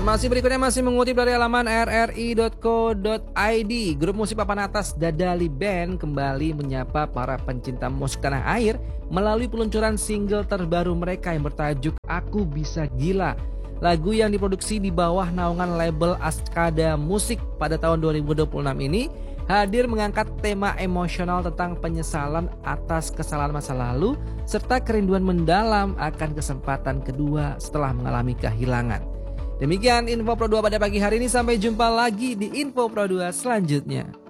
Informasi berikutnya masih mengutip dari halaman rri.co.id. Grup musik papan atas Dadali Band kembali menyapa para pencinta musik tanah air melalui peluncuran single terbaru mereka yang bertajuk Aku Bisa Gila. Lagu yang diproduksi di bawah naungan label Askada Musik pada tahun 2026 ini hadir mengangkat tema emosional tentang penyesalan atas kesalahan masa lalu serta kerinduan mendalam akan kesempatan kedua setelah mengalami kehilangan. Demikian Info Pro 2 pada pagi hari ini. Sampai jumpa lagi di Info Pro 2 selanjutnya.